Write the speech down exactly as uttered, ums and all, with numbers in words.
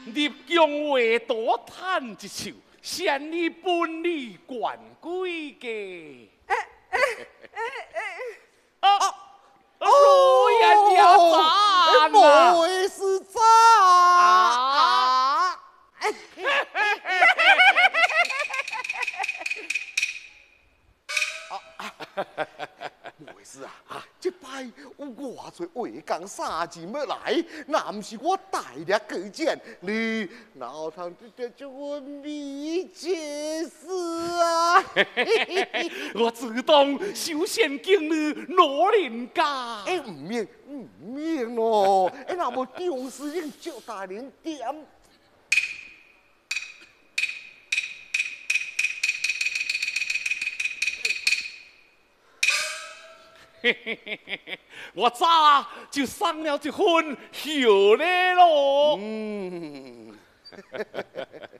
入江话多叹一首，先你本理冠贵嘅。啊！如愿也赞呐！ 我是赞啊！ 我是啊，这摆有偌侪话讲三字要来，那不是我大力举荐你，哪有通这这我理解事啊？ 我自动首先敬你老人家。 哎，唔免唔免哦，哎，那么张司令叫大人点。 嘿嘿嘿嘿嘿，我早就送了一份hiệu咧咯。 嗯。